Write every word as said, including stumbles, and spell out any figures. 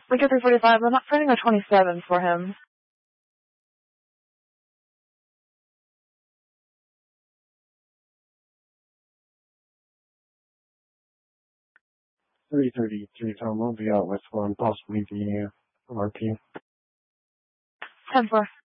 Lincoln three forty-five, I'm not finding a twenty-seven for him. three thirty-three, Tom. We'll be out with one, possibly the uh, R P. ten four.